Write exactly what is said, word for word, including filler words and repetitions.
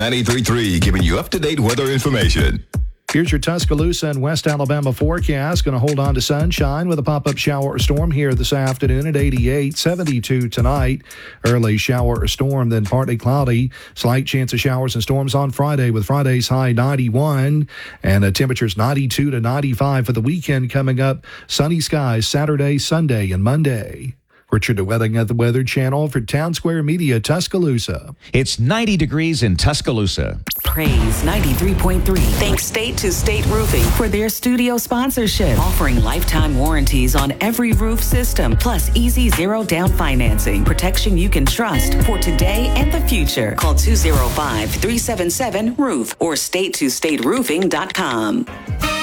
ninety-three point three, giving you up-to-date weather information. Here's your Tuscaloosa and West Alabama forecast. Going to hold on to sunshine with a pop-up shower or storm here this afternoon at eighty-eight, seventy-two tonight. Early shower or storm, then partly cloudy. Slight chance of showers and storms on Friday with Friday's high ninety-one. And the temperatures ninety-two to ninety-five for the weekend coming up. Sunny skies Saturday, Sunday, and Monday. Richard DeWething at the Weather Channel for Town Square Media, Tuscaloosa. It's ninety degrees in Tuscaloosa. Praise ninety-three point three. Thanks State to State Roofing for their studio sponsorship, offering lifetime warranties on every roof system, plus easy zero down financing, protection you can trust for today and the future. Call two oh five, three seven seven, roof or state to state roofing dot com.